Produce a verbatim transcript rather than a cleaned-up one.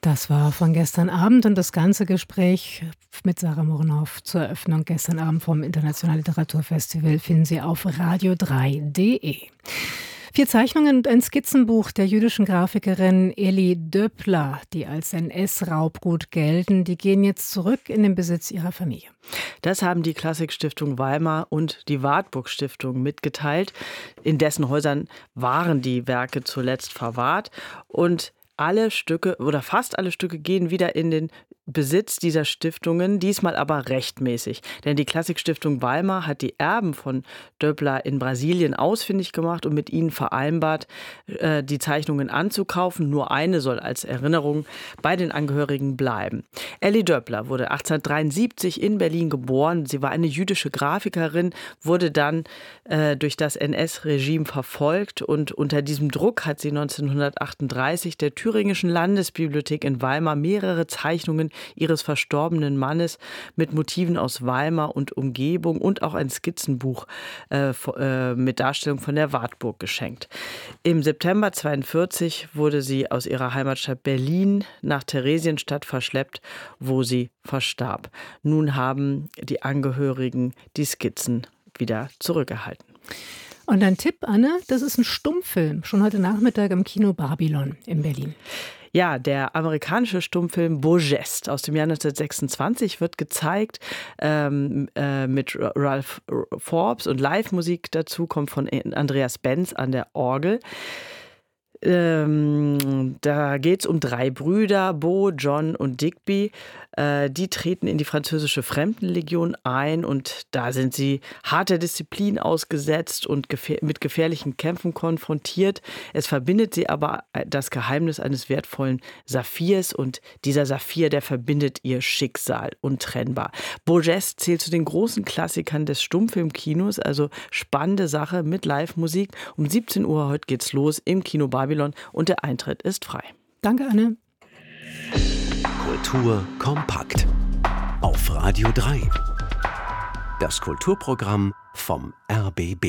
Das war von gestern Abend und das ganze Gespräch mit Sarah Morgenhoff zur Eröffnung gestern Abend vom Internationalen Literaturfestival finden Sie auf radio drei punkt de. Vier Zeichnungen und ein Skizzenbuch der jüdischen Grafikerin Elli Döppler, die als N S-Raubgut gelten, die gehen jetzt zurück in den Besitz ihrer Familie. Das haben die Klassikstiftung Weimar und die Wartburg-Stiftung mitgeteilt. In dessen Häusern waren die Werke zuletzt verwahrt und alle Stücke oder fast alle Stücke gehen wieder in den Besitz dieser Stiftungen, diesmal aber rechtmäßig. Denn die Klassikstiftung Weimar hat die Erben von Döppler in Brasilien ausfindig gemacht und mit ihnen vereinbart, die Zeichnungen anzukaufen. Nur eine soll als Erinnerung bei den Angehörigen bleiben. Elli Döppler wurde achtzehnhundertdreiundsiebzig in Berlin geboren. Sie war eine jüdische Grafikerin, wurde dann äh, durch das N S-Regime verfolgt und unter diesem Druck hat sie neunzehnhundertachtunddreißig der Thüringischen Landesbibliothek in Weimar mehrere Zeichnungen ihres verstorbenen Mannes mit Motiven aus Weimar und Umgebung und auch ein Skizzenbuch äh, äh, mit Darstellung von der Wartburg geschenkt. Im September zweiundvierzig wurde sie aus ihrer Heimatstadt Berlin nach Theresienstadt verschleppt, wo sie verstarb. Nun haben die Angehörigen die Skizzen wieder zurückerhalten. Und ein Tipp, Anne, das ist ein Stummfilm, schon heute Nachmittag im Kino Babylon in Berlin. Ja, der amerikanische Stummfilm Beau Geste aus dem Jahr neunzehnhundertsechsundzwanzig wird gezeigt ähm, äh, mit Ralph Forbes und Live-Musik dazu, kommt von Andreas Benz an der Orgel. Ähm, da geht es um drei Brüder, Beau, John und Digby. Äh, die treten in die französische Fremdenlegion ein und da sind sie harter Disziplin ausgesetzt und gefähr- mit gefährlichen Kämpfen konfrontiert. Es verbindet sie aber das Geheimnis eines wertvollen Saphirs und dieser Saphir, der verbindet ihr Schicksal untrennbar. Beau Geste zählt zu den großen Klassikern des Stummfilmkinos, also spannende Sache mit Live-Musik. Um siebzehn Uhr heute geht's los im Kino Babylon und der Eintritt ist frei. Danke, Anne. Kultur kompakt auf Radio drei. Das Kulturprogramm vom R B B.